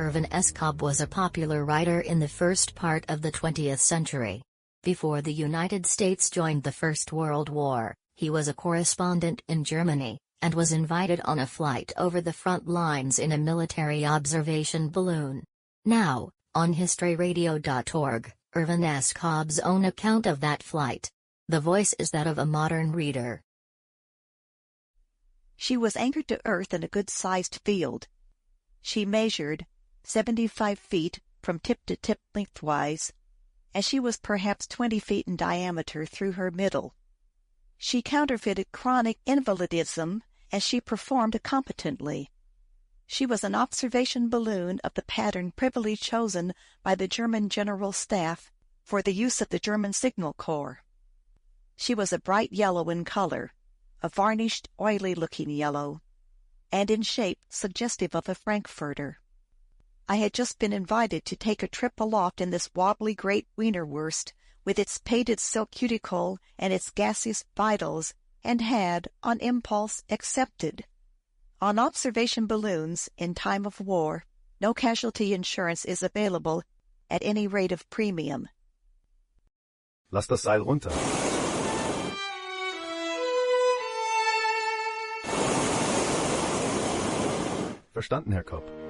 Irvin S. Cobb was a popular writer in the first part of the 20th century. Before the United States joined the First World War, he was a correspondent in Germany, and was invited on a flight over the front lines in a military observation balloon. Now, on historyradio.org, Irvin S. Cobb's own account of that flight. The voice is that of a modern reader. She was anchored to earth in a good-sized field. She measured 75 feet from tip to tip lengthwise, and she was perhaps 20 feet in diameter through her middle. She counterfeited chronic invalidism, and she performed competently. She was an observation balloon of the pattern privily chosen by the German General Staff for the use of the German Signal Corps. She was a bright yellow in color, a varnished, oily-looking yellow, and in shape suggestive of a frankfurter. I had just been invited to take a trip aloft in this wobbly great Wienerwurst, with its painted silk cuticle and its gaseous vitals, and had, on impulse, accepted. On observation balloons, in time of war, no casualty insurance is available at any rate of premium. Lass das Seil runter. Verstanden, Herr Cobb.